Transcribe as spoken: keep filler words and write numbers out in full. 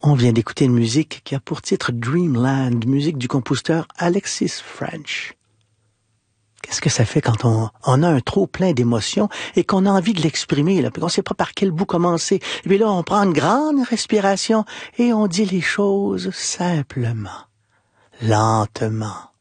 On vient d'écouter une musique qui a pour titre Dreamland, musique du compositeur Alexis French. Qu'est-ce que ça fait quand on, on a un trop plein d'émotions et qu'on a envie de l'exprimer, là, puis qu'on ne sait pas par quel bout commencer. Et puis là, on prend une grande respiration et on dit les choses simplement, lentement.